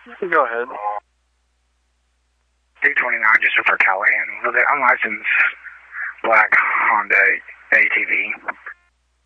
Go ahead. 229 just for Callahan. Was it unlicensed black Honda ATV?